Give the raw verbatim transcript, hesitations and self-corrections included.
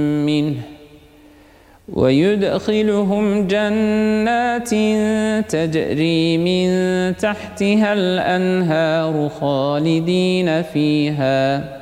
منه ويدخلهم جنات تجري من تحتها الأنهار خالدين فيها